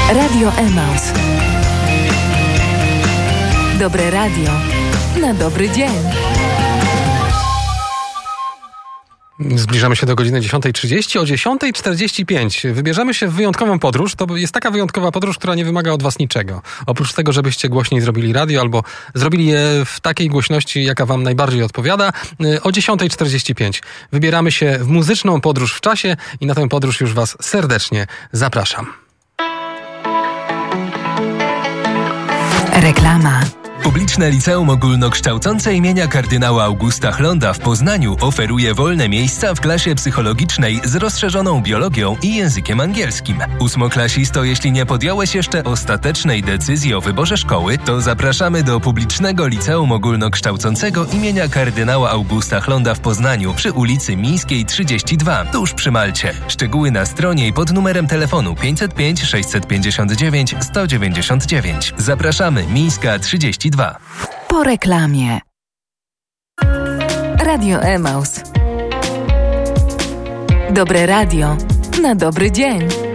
Radio Emaus. Dobre radio na dobry dzień. Zbliżamy się do godziny 10:30. O 10:45 wybierzemy się w wyjątkową podróż. To jest taka wyjątkowa podróż, która nie wymaga od was niczego. Oprócz tego, żebyście głośniej zrobili radio albo zrobili je w takiej głośności, jaka wam najbardziej odpowiada. O 10:45 wybieramy się w muzyczną podróż w czasie i na tę podróż już was serdecznie zapraszam. Reklama. Publiczne Liceum Ogólnokształcące imienia kardynała Augusta Chlonda w Poznaniu oferuje wolne miejsca w klasie psychologicznej z rozszerzoną biologią i językiem angielskim. Ósmoklasisto, jeśli nie podjąłeś jeszcze ostatecznej decyzji o wyborze szkoły, to zapraszamy do Publicznego Liceum Ogólnokształcącego imienia kardynała Augusta Chlonda w Poznaniu przy ulicy Mińskiej 32, tuż przy Malcie. Szczegóły na stronie i pod numerem telefonu 505 659 199. Zapraszamy, Mińska 32. Po reklamie. Radio Emaus. Dobre radio na dobry dzień.